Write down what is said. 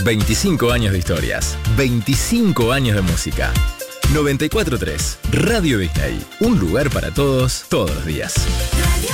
25 años de historias, 25 años de música. 94.3 Radio Disney, un lugar para todos, todos los días. Radio